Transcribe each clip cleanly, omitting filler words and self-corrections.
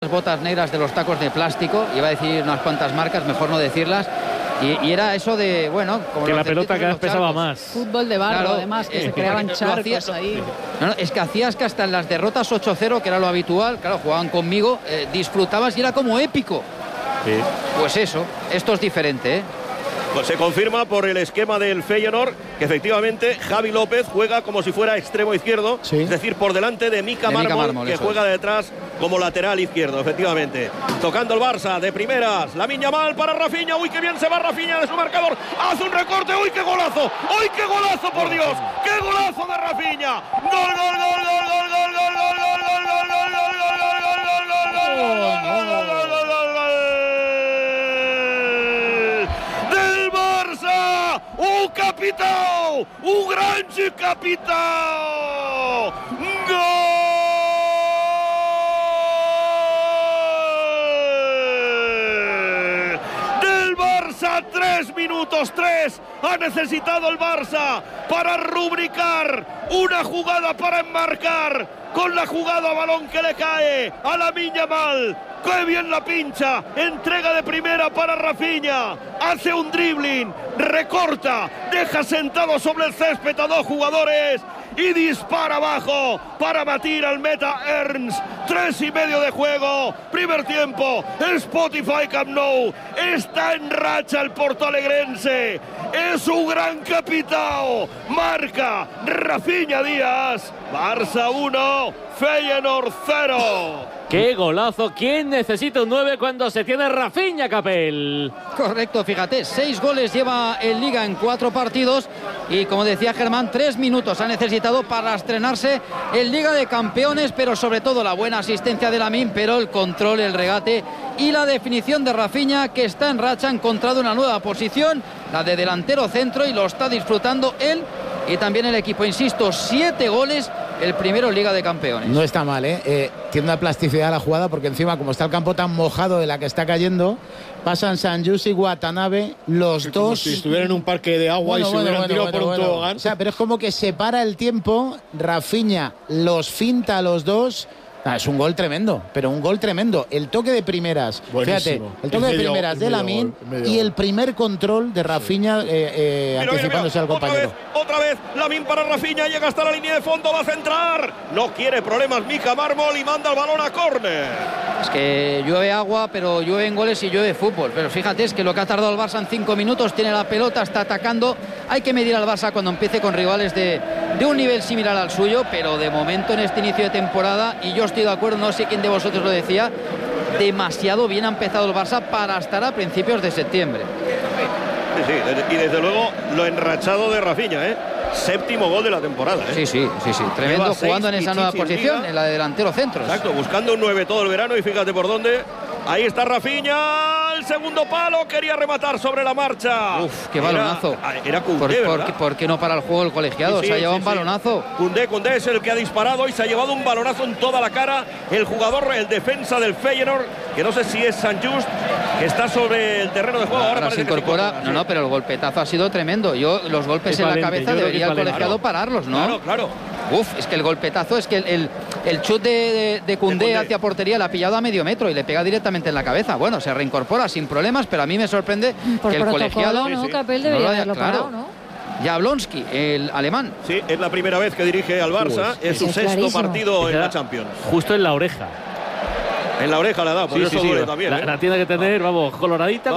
botas negras de los tacos de plástico. Iba a decir unas cuantas marcas, mejor no decirlas. Y era eso de, bueno, como que la pelota cada vez pesaba más. Fútbol de barro, claro, además, que se creaban charcos ahí. No, es que hacías que hasta en las derrotas 8-0, que era lo habitual, claro, jugaban conmigo, disfrutabas y era como épico. Sí. Pues eso, esto es diferente, ¿eh? Pues se confirma por el esquema del Feyenoord que efectivamente Javi López juega como si fuera extremo izquierdo, sí. Es decir, por delante de Mika Mármol, que juega detrás como lateral izquierdo, efectivamente. Tocando el Barça de primeras, Lamine Yamal para Rafinha, uy, qué bien se va Rafinha de su marcador, hace un recorte, uy, qué golazo, por Dios, qué golazo de Rafinha, gol, gol, gol, gol, gol, gol, gol, gol, gol, gol, gol, gol, gol, gol, capitão, un grande capitão, gol del Barça, 3 minutos 3 ha necesitado el Barça para rubricar una jugada para enmarcar con la jugada a balón que le cae a Lamine Yamal. ¡Qué bien la pincha! Entrega de primera para Rafinha. Hace un dribbling, recorta, deja sentado sobre el césped a 2 jugadores y dispara abajo para batir al meta Ernst. 3:30 de juego, primer tiempo. Spotify Camp Nou. Está en racha el portoalegrense. Es un gran capitán. Marca Rafinha Díaz. Barça 1, Feyenoord 0. ¡Qué golazo! ¿Quién necesita un 9 cuando se tiene Rafinha, Capel? Correcto, fíjate, 6 goles lleva en Liga en 4 partidos y como decía Germán, 3 minutos ha necesitado para estrenarse en Liga de Campeones, pero sobre todo la buena asistencia de Lamine, pero el control, el regate y la definición de Rafinha, que está en racha, ha encontrado una nueva posición, la de delantero centro, y lo está disfrutando él y también el equipo. Insisto, 7 goles, el primero en Liga de Campeones. No está mal, ¿eh? Tiene una plasticidad la jugada, porque encima, como está el campo tan mojado de la que está cayendo, pasan Sanjus y Watanabe, los dos. Como si estuvieran en un parque de agua y se hubieran tirado por un tobogán. O sea, pero es como que se para el tiempo, Rafinha los finta a los dos. Es un gol tremendo, pero un gol tremendo. El toque de primeras, fíjate, el toque de primeras de Lamine y el primer control de Rafinha anticipándose al compañero. Otra vez, Lamine para Rafinha, llega hasta la línea de fondo, va a centrar. No quiere problemas Mika Mármol y manda el balón a córner. Es que llueve agua, pero llueven goles y llueve fútbol. Pero fíjate, es que lo que ha tardado el Barça en 5 minutos, tiene la pelota, está atacando. Hay que medir al Barça cuando empiece con rivales de un nivel similar al suyo, pero de momento en este inicio de temporada, y yo estoy de acuerdo, no sé quién de vosotros lo decía, demasiado bien ha empezado el Barça para estar a principios de septiembre. Sí, y desde luego lo enrachado de Rafinha, ¿eh? 7º gol de la temporada, ¿eh? Sí, tremendo, jugando en esa nueva posición, en la de delantero centro. Exacto, buscando un 9 todo el verano, y fíjate por dónde. Ahí está Rafinha, el segundo palo, quería rematar sobre la marcha. Uf, qué balonazo. Era Koundé, ¿Por qué no para el juego el colegiado? Se ha llevado un balonazo. Koundé es el que ha disparado y se ha llevado un balonazo en toda la cara. El jugador, el defensa del Feyenoord, que no sé si es Sanjus, que está sobre el terreno de juego. Ahora se incorpora. No, pero el golpetazo ha sido tremendo. Los golpes en la cabeza debería el colegiado pararlos, ¿no? Claro. Uf, es que el golpetazo, es que el chut de Koundé hacia portería la ha pillado a medio metro y le pega directamente en la cabeza. Bueno, se reincorpora sin problemas, pero a mí me sorprende que el colegiado Capel debería haberlo parado, ¿no? Jablonski, el alemán. Sí, es la primera vez que dirige al Barça. Es su 6º partido en la Champions. Justo en la oreja. En la oreja la da, por eso duele también. La tiene que tener, vamos, coloradita.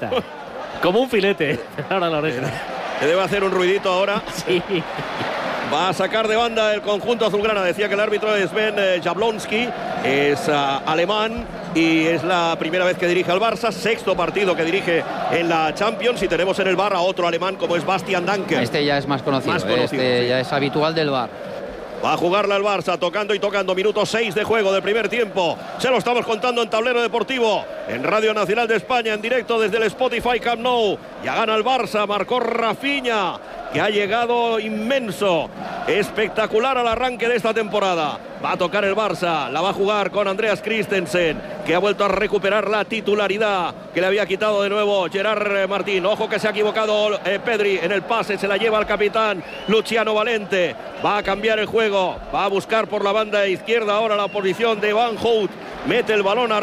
Como un filete. Ahora la oreja. Que debe hacer un ruidito ahora. Sí. Va a sacar de banda el conjunto azulgrana. Decía que el árbitro es Ben Jablonski, es alemán y es la primera vez que dirige al Barça, 6º partido que dirige en la Champions, y tenemos en el VAR a otro alemán como es Bastian Danke. Este ya es más conocido, ya es habitual del VAR. Va a jugarla el Barça, tocando y tocando. Minuto 6 de juego del primer tiempo. Se lo estamos contando en Tablero Deportivo, en Radio Nacional de España, en directo desde el Spotify Camp Nou. Ya gana el Barça, marcó Rafinha, que ha llegado inmenso, espectacular al arranque de esta temporada. Va a tocar el Barça, la va a jugar con Andreas Christensen, que ha vuelto a recuperar la titularidad que le había quitado de nuevo Gerard Martín. Ojo que se ha equivocado Pedri en el pase, se la lleva al capitán Luciano Valente. Va a cambiar el juego, va a buscar por la banda izquierda ahora la posición de Van Hout. Mete el balón a